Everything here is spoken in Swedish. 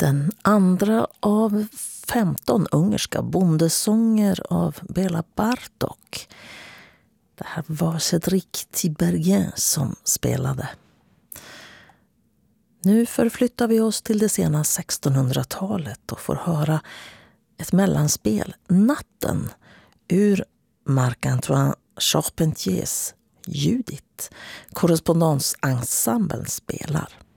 Den andra av 15 ungerska bondesånger av Béla Bartók. Det här var Cédric Tiberghien som spelade. Nu förflyttar vi oss till det sena 1600-talet och får höra ett mellanspel, Natten, ur Marc-Antoine Charpentiers Judith. Korrespondensensemblen spelar.